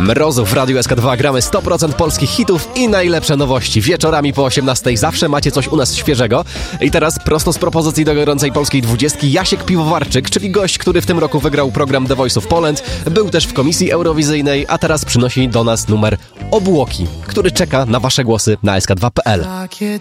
Mrozu w Radiu SK2 gramy 100% polskich hitów i najlepsze nowości. Wieczorami po 18 zawsze macie coś u nas świeżego. I teraz prosto z propozycji do gorącej polskiej 20 Jasiek Piwowarczyk, czyli gość, który w tym roku wygrał program The Voice of Poland. Był też w komisji eurowizyjnej, a teraz przynosi do nas numer Obłoki, który czeka na wasze głosy na sk2.pl.